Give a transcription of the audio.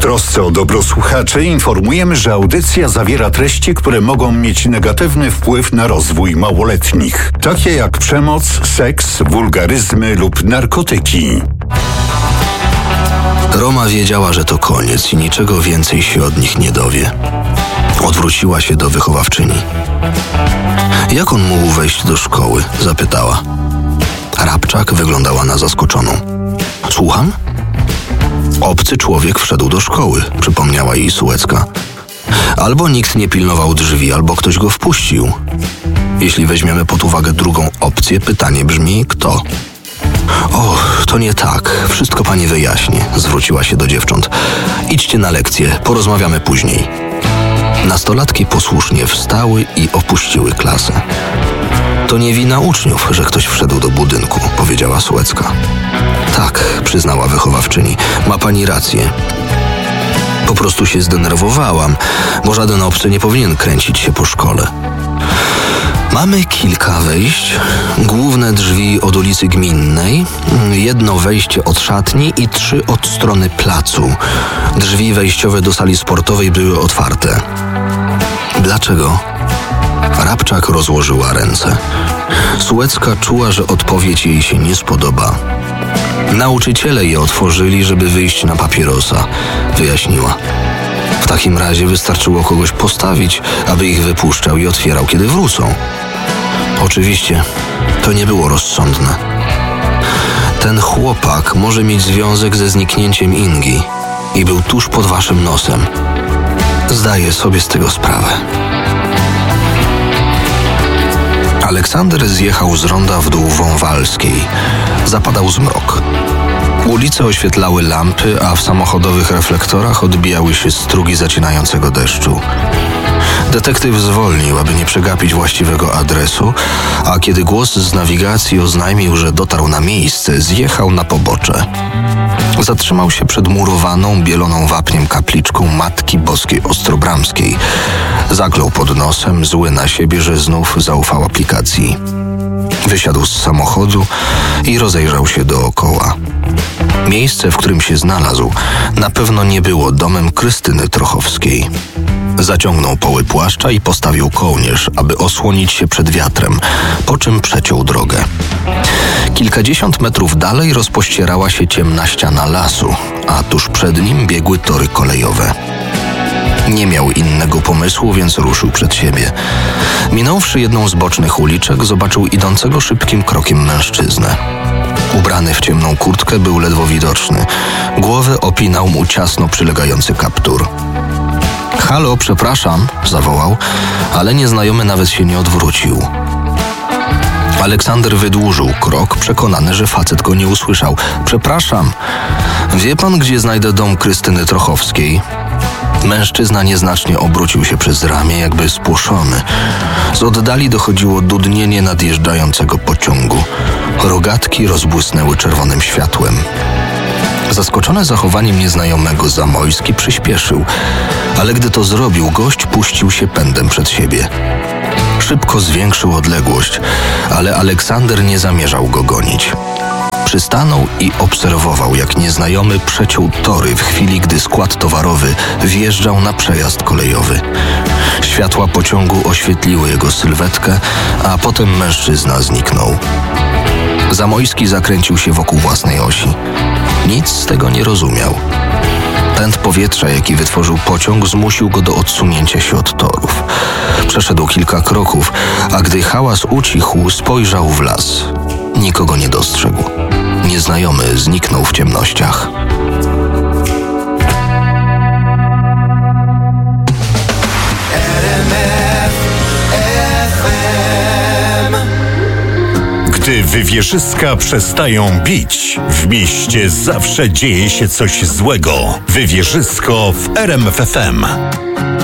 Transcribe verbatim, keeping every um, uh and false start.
trosce o dobro słuchaczy informujemy, że audycja zawiera treści, które mogą mieć negatywny wpływ na rozwój małoletnich, takie jak przemoc, seks, wulgaryzmy lub narkotyki. Roma wiedziała, że to koniec i niczego więcej się od nich nie dowie. Odwróciła się do wychowawczyni. Jak on mógł wejść do szkoły? Zapytała. Rabczak wyglądała na zaskoczoną. Słucham? Obcy człowiek wszedł do szkoły, przypomniała jej Sułecka. Albo nikt nie pilnował drzwi, albo ktoś go wpuścił. Jeśli weźmiemy pod uwagę drugą opcję, pytanie brzmi, kto? O, to nie tak. Wszystko pani wyjaśni, zwróciła się do dziewcząt. Idźcie na lekcję, porozmawiamy później. Nastolatki posłusznie wstały i opuściły klasę. To nie wina uczniów, że ktoś wszedł do budynku, powiedziała Sułecka. Tak, przyznała wychowawczyni, ma pani rację. Po prostu się zdenerwowałam, bo żaden obcy nie powinien kręcić się po szkole. Mamy kilka wejść. Główne drzwi od ulicy Gminnej, jedno wejście od szatni i trzy od strony placu. Drzwi wejściowe do sali sportowej były otwarte. Dlaczego? Rabczak rozłożyła ręce. Sułecka czuła, że odpowiedź jej się nie spodoba. Nauczyciele je otworzyli, żeby wyjść na papierosa, wyjaśniła. W takim razie wystarczyło kogoś postawić, aby ich wypuszczał i otwierał, kiedy wrócą. Oczywiście, to nie było rozsądne. Ten chłopak może mieć związek ze zniknięciem Ingi i był tuż pod waszym nosem. Zdaję sobie z tego sprawę. Aleksander zjechał z ronda w dół Wąwalskiej. Zapadał zmrok. Ulice oświetlały lampy, a w samochodowych reflektorach odbijały się strugi zacinającego deszczu. Detektyw zwolnił, aby nie przegapić właściwego adresu, a kiedy głos z nawigacji oznajmił, że dotarł na miejsce, zjechał na pobocze. Zatrzymał się przed murowaną, bieloną wapniem kapliczką Matki Boskiej Ostrobramskiej. Zaklął pod nosem, zły na siebie, że znów zaufał aplikacji. Wysiadł z samochodu i rozejrzał się dookoła. Miejsce, w którym się znalazł, na pewno nie było domem Krystyny Trochowskiej. Zaciągnął poły płaszcza i postawił kołnierz, aby osłonić się przed wiatrem, po czym przeciął drogę. Kilkadziesiąt metrów dalej rozpościerała się ciemna ściana lasu, a tuż przed nim biegły tory kolejowe. Nie miał innego pomysłu, więc ruszył przed siebie. Minąwszy jedną z bocznych uliczek, zobaczył idącego szybkim krokiem mężczyznę. Ubrany w ciemną kurtkę był ledwo widoczny. Głowę opinał mu ciasno przylegający kaptur. Halo, przepraszam, zawołał, ale nieznajomy nawet się nie odwrócił. Aleksander wydłużył krok, przekonany, że facet go nie usłyszał. Przepraszam, wie pan, gdzie znajdę dom Krystyny Trochowskiej? Mężczyzna nieznacznie obrócił się przez ramię, jakby spłoszony. Z oddali dochodziło dudnienie nadjeżdżającego pociągu. Rogatki rozbłysnęły czerwonym światłem. Zaskoczony zachowaniem nieznajomego, Zamojski przyspieszył, ale gdy to zrobił, gość puścił się pędem przed siebie. Szybko zwiększył odległość, ale Aleksander nie zamierzał go gonić. Przystanął i obserwował, jak nieznajomy przeciął tory w chwili, gdy skład towarowy wjeżdżał na przejazd kolejowy. Światła pociągu oświetliły jego sylwetkę, a potem mężczyzna zniknął. Zamojski zakręcił się wokół własnej osi. Nic z tego nie rozumiał. Pęd powietrza, jaki wytworzył pociąg, zmusił go do odsunięcia się od torów. Przeszedł kilka kroków, a gdy hałas ucichł, spojrzał w las. Nikogo nie dostrzegł. Nieznajomy zniknął w ciemnościach. Gdy wywierzyska przestają bić, w mieście zawsze dzieje się coś złego. Wywierzysko w R M F F M.